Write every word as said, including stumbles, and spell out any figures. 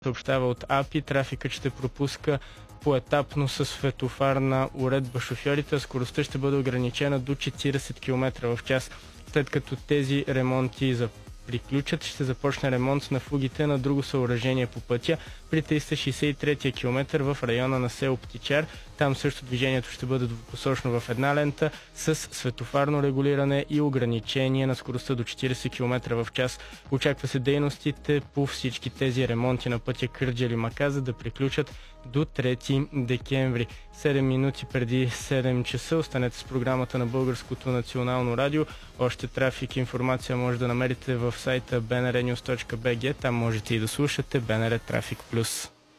съобщава от А Пи, трафикът ще пропуска поетапно със светофарна уредба шофьорите, а скоростта ще бъде ограничена до четирийсет километра в час. След като тези ремонти за приключат, ще започне ремонт на фугите на друго съоръжение по пътя при триста шейсет и трети километър в района на село Птичар. Там също движението ще бъде двупосочно в една лента с светофарно регулиране и ограничение на скоростта до четирийсет километра в час. Очаква се дейностите по всички тези ремонти на пътя Кърджали-Маказа да приключат до трети декември. седем минути преди седем часа останете с програмата на Българското национално радио. Още трафик и информация може да намерите в сайта би ен ар нюз точка би джи. Там можете и да слушате Б Н Р Трафик Плюс.